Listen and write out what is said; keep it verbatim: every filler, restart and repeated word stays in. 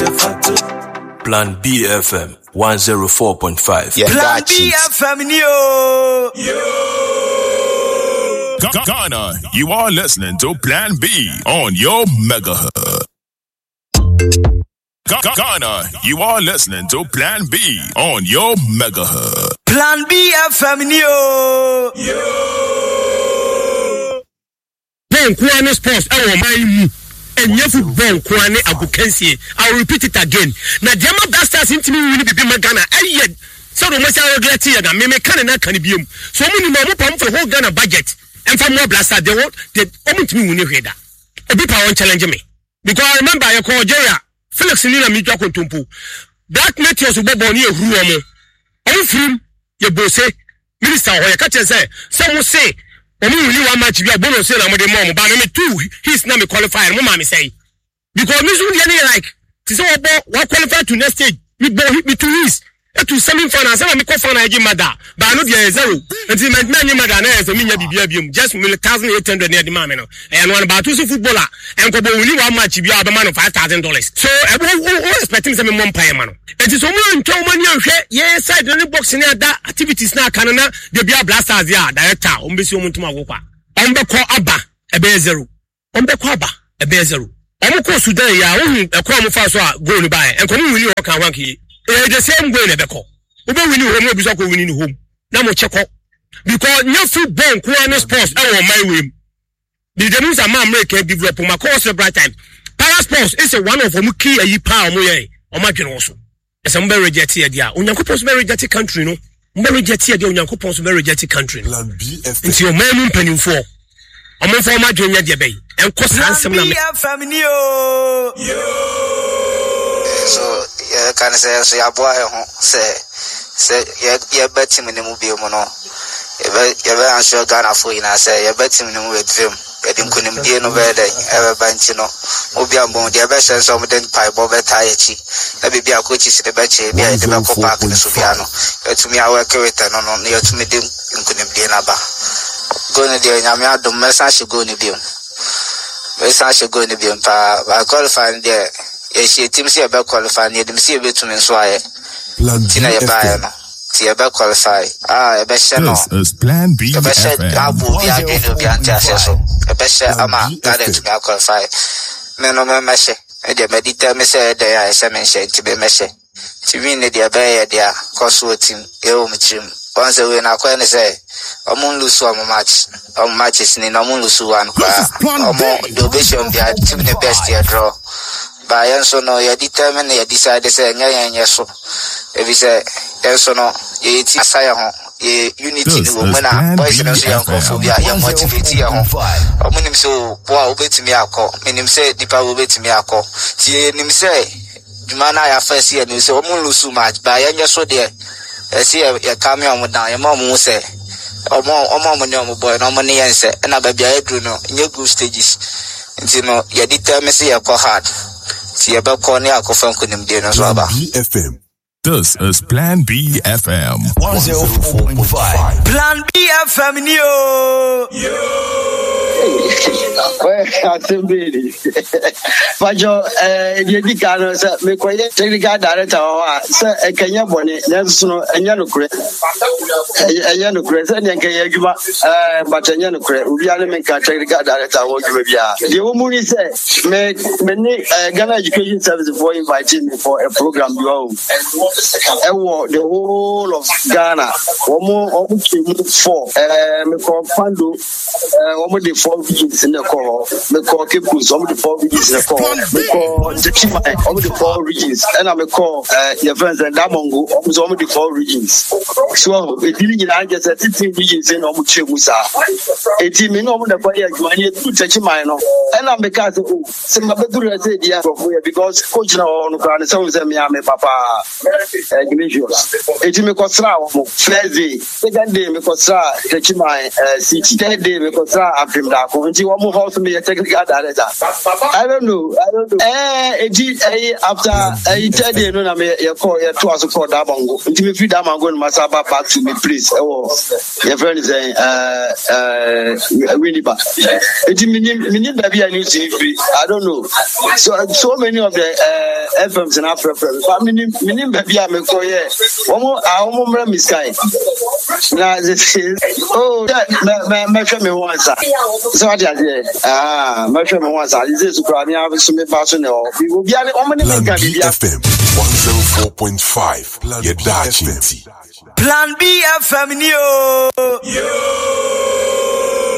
Plan B F M one oh four point five. Yeah, Plan B F M, yo. Yo. Ghana, you are listening to Plan B on your megahertz. Ghana, you are listening to Plan B on your megahertz. Plan B F M, yo. Yo. Ben Kuane Sports, our mind. And your football, Kwane Abukensi. I'll repeat it again. Now, Jama Blasters into me will be Magana. I yet so the most I regret here that Meme can and can be. So many more pump for whole Ghana budget. And for more Blaster, they won't, they open to me when you hear that. A bit power challenge me. Because I remember I called Jaya, Felix Nina Mika Kontumpu. Black Meteors will be born here, Ruamo. All from your boss, Minister, or your catcher say, some will say, I mean, really want much to be a bonus sale with the mom, but I mean, two, he's not qualified, Mama say. Because Miss Woody, like, to say about what qualified to next stage, we both hit me two weeks. To seven for us, I'm a co-founder, I give mother, but I know the zero. Until my many mother, as a mini B B M, just one thousand eight hundred near the mamma, and one about two footballer, and go really want much to be a man of five thousand dollars. So I will expecting some one pay man. It is only in two money, yes, I don't box in that activities now, Canada, the Bia Blasters, yeah, director, Umbisi Mutumagopa. On the call Abba, a bear zero. On the Quaba, a bear zero. I'm a course today, yeah, a crumb of us go to buy, and come really walk a wanky. Eh, the same way never call. We will know home, we will win home. Now we check out. Because no football, Kuane Sports, I want my way. The Demus are man make a develop my course at bright time. Para Sports is a one of them key a ye pound way, or my also. As I'm very jetty idea. Unyankopos very jetty country, no? Very jetty idea, Unyankopos very jetty country. Plan B F M. It's your man penny for. I'm on for my junior debate. And cost handsome. Plan B F M, yo. So, yeah, can I say, so your boy, say, say, you're betting in the movie, mono. You're very sure Ghana for you, I say, you're betting in the movie film. You didn't couldn't be no better, ever bantino. Obia Bon, the best and some then pipe over Taichi. Maybe be a coach is the betchy, be a tobacco park in the Subiano. To me, I work with an on near to me, you couldn't be an abba. Go in the Yamia, the message you go in the beam. Message you go in the beam, pa, I qualify there. Yes, she team see about qualify near them see a bit to me so I Tina Bayano. See about qualify. Ah, a best channel. This is Plan B. A best Abu Biagino Biantasso. A best Ama got it to me qualify. Men on my measure. And the medita me say they are a mention to be measure. To win the Abaya, their Coswo team, Elm Jim. Once a win, I can say, Amon Lusu match, on matches in Amon Lusu and the vision be a team the best year draw. By Enso no, you determine you decide to say, yes, so if you say, Enso no, you eat Asaya, you unity, women, boys and young phobia, young motivate your home. A woman so, wow, obey to me, I call, meaning say, Deepa will be to me, I call. See him say, Jumana, I first year, and you say, Omun Lusu match, by Anya so dear. I see a cameo with now, your mom will say, or more, or more money on my boy, no money answer, and I baby, I do know, in your group stages. And you know, you determine say, I call hard. See about Corny Alco from Kunim Dino Swaba. B F M. This is Plan B F M one oh four point five. Plan B F M, yo. Well, I think really. Fajo, eh, the Dicano, sir, me quite technical director, sir, a Kenya Bonnie, Nelson, and Yanukre, a Yanukre, and Yankayaguma, uh, but a Yanukre, Ubianaka technical director, what you be. The woman said, make many Ghana Education Service for inviting me for a program you own. The whole of Ghana, one more four, uh, me call Pandu, uh, one the four regions in the call, me call Kipus, one the four regions in the call, me call Zechima, one the four regions, and I me call uh, your friends and Damongo, almost one the four regions. So, it didn't I just at fifteen regions in Omuchimusa. eighteen men over the body, you need to touch mine, and I'm because of some of the said, yeah, because coach now on the so is me, I'm a papa. Ignatius. It me kosra first day, second day me kosra touch my city, third day me kosra aprim da baako nti wɔn house me technical director I don't know I don't know eh edi eh after eh third day no na me ye call ye to aso call that bango nti me free that mango no masa back to me please eh wo your friend is saying uh uh Winnie ba edi minim minim da bia news free I don't know so so many of the uh, F Ms in Africa but minim minim da bia me call ye omo a omo mra me sky na oh me me me me once so what you ah me me once is this kura me have so me pass no we will be on many make F M one oh four point five. Plan B F M. Plan B F M. Yo.